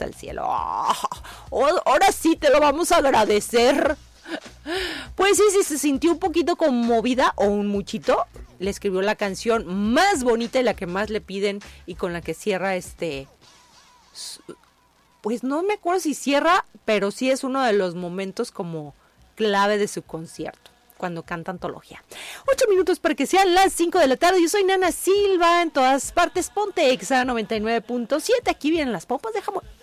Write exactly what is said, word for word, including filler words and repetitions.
hasta el cielo. Oh, ahora sí te lo vamos a agradecer. Pues sí, sí se sintió un poquito conmovida o un muchito. Le escribió la canción más bonita y la que más le piden y con la que cierra este... Pues no me acuerdo si cierra, pero sí es uno de los momentos como clave de su concierto, cuando canta Antología. Ocho minutos para que sean las cinco de la tarde. Yo soy Nana Silva, en todas partes Ponte Exa noventa y nueve punto siete. Aquí vienen las pompas de jamón.